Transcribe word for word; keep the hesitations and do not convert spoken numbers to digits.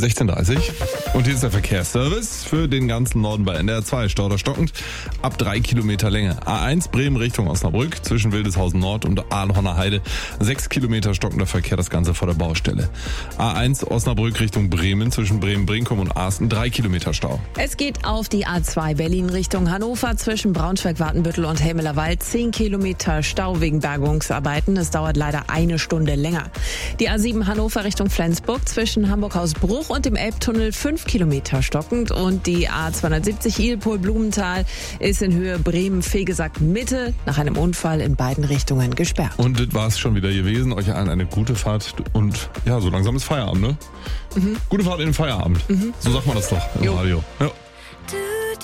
sechzehn Uhr dreißig. Und hier ist der Verkehrsservice für den ganzen Norden bei N D R zwei. Stauder stockend ab drei Kilometer Länge. A eins Bremen Richtung Osnabrück zwischen Wildeshausen Nord und Ahorner Heide. sechs Kilometer stockender Verkehr, das Ganze vor der Baustelle. A eins Osnabrück Richtung Bremen zwischen Bremen-Brinkum und Asten. drei Kilometer Stau. Es geht auf die A zwei Berlin Richtung Hannover zwischen Braunschweig-Wartenbüttel und Helmeler Wald. zehn Kilometer Stau wegen Bergungsarbeiten. Es dauert leider eine Stunde länger. Die A sieben Hannover Richtung Flensburg zwischen Hamburg-Hausbruch und dem Elbtunnel fünf Kilometer stockend. Und die A zweihundertsiebzig Ilpol-Blumenthal ist in Höhe Bremen-Fegesack-Mitte nach einem Unfall in beiden Richtungen gesperrt. Und das war es schon wieder gewesen. Euch allen eine gute Fahrt und ja, so langsam ist Feierabend, ne? Mhm. Gute Fahrt in den Feierabend. Mhm. So sagt man das doch im jo. Radio. Ja.